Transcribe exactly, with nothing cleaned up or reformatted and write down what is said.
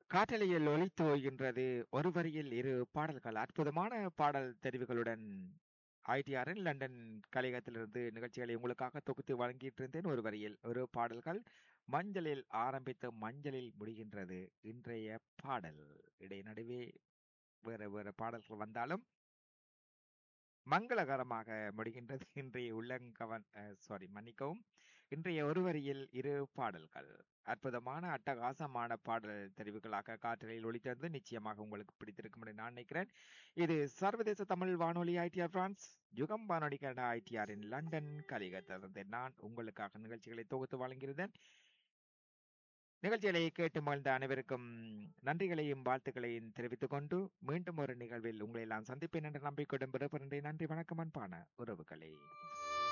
காற்றலையில் ஒலித்து ஓய்கின்றது ஒரு வரியில் இரு பாடல்கள் அற்புதமான பாடல் தெரிவுகளுடன் ஐடிஆரின் லண்டன் கலையகத்திலிருந்து நிகழ்ச்சிகளை உங்களுக்காக தொகுத்து வழங்கிட்டு இருந்தேன். ஒரு வரியில் ஒரு பாடல்கள் மஞ்சளில் ஆரம்பித்து மஞ்சளில் முடிகின்றது இன்றைய பாடல். இடை நடுவே வேற வேற பாடல்கள் வந்தாலும் மங்களகரமாக முடிகின்றது இன்றைய உள்ளங்கவன் சாரி மன்னிக்கவும் இன்றைய ஒரு வரியில் இரு பாடல்கள் அற்புதமான அட்டகாசமான பாடல் தெரிவுகளாக காற்றலில் ஒளித்தந்து நிச்சயமாக உங்களுக்கு பிடித்திருக்கும் என்று நான் நினைக்கிறேன். இது சர்வதேச தமிழ் வானொலி ஐடிஆர் பிரான்ஸ் யுகம் வானொலி கனடா ஐடிஆரின் லண்டன் கலிகத்திலிருந்து நான் உங்களுக்காக நிகழ்ச்சிகளை தொகுத்து வழங்கியிருந்தேன். நிகழ்ச்சிகளை கேட்டு மகிழ்ந்த அனைவருக்கும் நன்றிகளையும் வாழ்த்துக்களையும் தெரிவித்துக் கொண்டு மீண்டும் ஒரு நிகழ்வில் உங்களை எல்லாம் சந்திப்பேன் என்ற நம்பிக்கையுடன் பிறப்பின்றி நன்றி வணக்கம் அன்பான உறவுகளே.